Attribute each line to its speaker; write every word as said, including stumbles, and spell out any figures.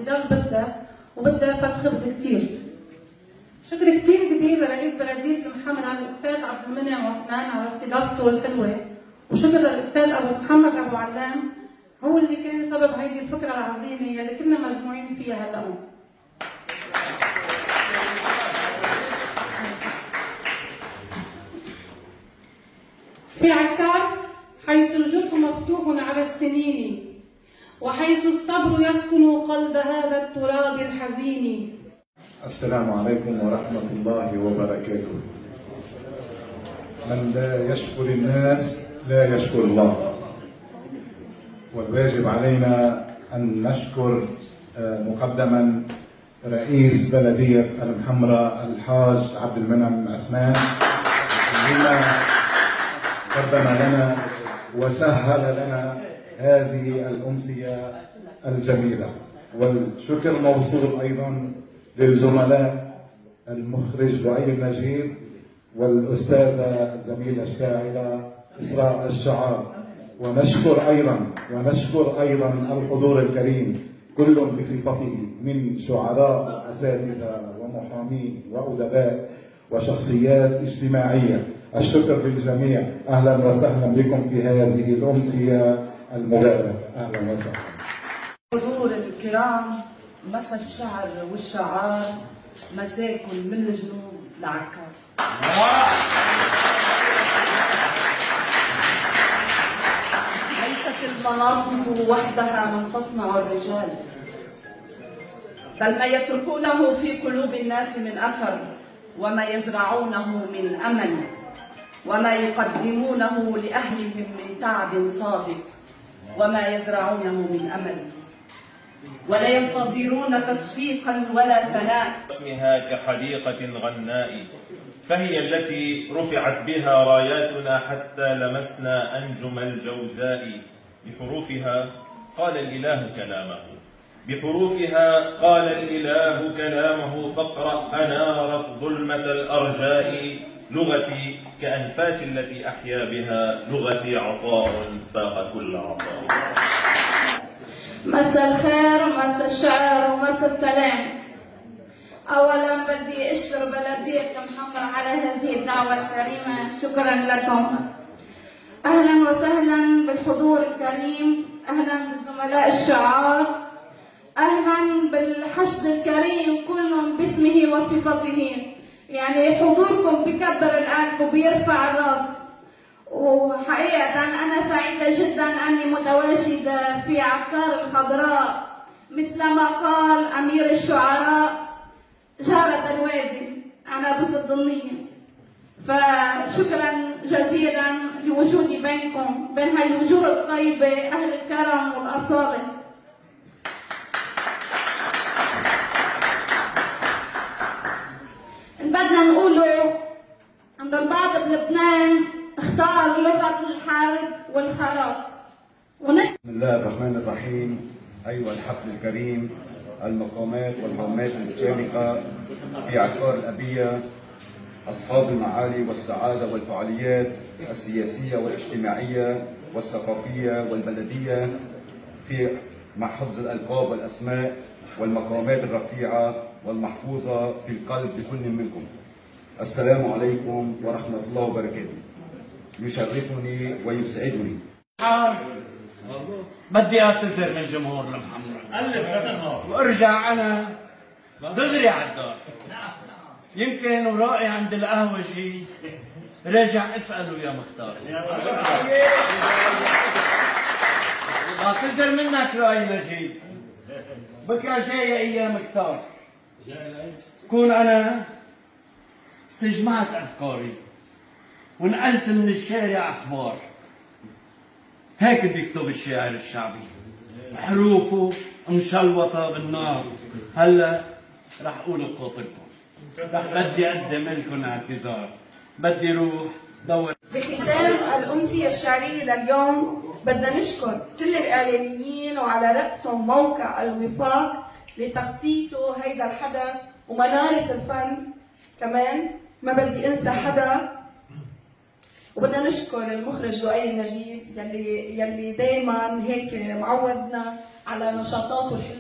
Speaker 1: بضل بدها وبدها فت خبز كتير. شكر كتير كبير لرئيس بلدية المحمرة الأستاذ عبد المنعم وسنان على استضافته الحلوة، وشكر للأستاذ أبو محمد أبو علام هو اللي كان سبب هيدي الفكرة العظيمة يلي كنا مجموعين فيها هلا. في عكار حيث الجرح مفتوح على السنين، وحيث الصبر يسكن قلب هذا التراب الحزين.
Speaker 2: السلام عليكم ورحمة الله وبركاته. من لا يشكر الناس لا يشكر الله، والواجب علينا أن نشكر مقدما رئيس بلدية المحمرة الحاج عبد المنعم أسنان بما قدم لنا وسهل لنا هذه الأمسية الجميلة. والشكر موصول أيضا للزملاء المخرج لؤي النجيب والأستاذة زميلة الشاعرة إسراء الشعار. ونشكر أيضا ونشكر أيضا الحضور الكريم كل بصفته من شعراء وأساتذة ومحامين وأدباء وشخصيات اجتماعية. الشكر للجميع. أهلا وسهلا بكم في هذه الأمسية المباركة. أهلا وسهلا.
Speaker 3: الحضور الكرام، مسا الشعر والشعار، مساكن من الجنوب لعكار. ليست المناصب وحدها من تصنع الرجال، بل ما يتركونه في قلوب الناس من أثر، وما يزرعونه من أمل، وما يقدمونه لأهلهم من تعب صادق، وما يزرعونه من أمل، ولا ينتظرون تصفيقا ولا ثناء.
Speaker 4: اسمها كحديقة غناء، فهي التي رفعت بها راياتنا حتى لمسنا أنجم الجوزاء. بحروفها قال الإله كلامه، بحروفها قال الإله كلامه، فاقرأ أنارت ظلمة الأرجاء. لغتي كأنفاس التي أحيا بها، لغتي عطاء فاق كل عطاء.
Speaker 5: مساء الخير ومساء الشعر ومساء السلام. أولا بدي أشكر بلدية المحمرة على هذه الدعوة الكريمة، شكرا لكم. أهلا وسهلا بالحضور الكريم، أهلا بالزملاء الشعار، أهلا بالحشد الكريم كل باسمه وصفته. يعني حضوركم بكبر القلب وبيرفع الراس، وحقيقة أنا سعيدة جدا أني متواجدة في عكار الخضراء مثلما قال أمير الشعراء جارة الوادي عنابة الضنية. فشكرا جزيلا لوجودي بينكم، بين هاي الوجوه الطيبة أهل الكرم والأصالة. بدنا نقوله عند البعض بلبنان اختار لغة الحرب والخراب.
Speaker 6: بسم الله الرحمن الرحيم. أيها الحفل الكريم، المقامات والهامات المشاركة في عكار الأبية، أصحاب المعالي والسعادة والفعاليات السياسية والاجتماعية والثقافية والبلدية في مع حفظ الألقاب والأسماء والمقامات الرفيعة والمحفوظة في القلب لكل منكم. السلام عليكم ورحمة الله وبركاته. يشرفني ويسعدني.
Speaker 7: بدي اعتذر من جمهور المحمرة وارجع انا دغري على الدار. يمكن ورائي عند القهوجي راجع اساله يا مختار. بعتذر منك لؤي نجيب، بكره جايه ايام كتار، كون انا استجمعت افكاري ونقلت من الشارع اخبار. هيك بيكتب الشاعر الشعبي، حروفه مشلوطه بالنار. هلا رح اقول بخاطركم، رح بدي اقدم لكم اعتذار، بدي روح دور.
Speaker 8: بختام الأمسية الشعرية لليوم بدنا نشكر كل الإعلاميين وعلى رأسهم موقع الوفاق لتخطيطه هيدا الحدث ومنارة الفن كمان. ما بدي انسى حدا، وبدنا نشكر المخرج لؤي النجيب يلي يلي دايما هيك معودنا على نشاطاته الحلوة.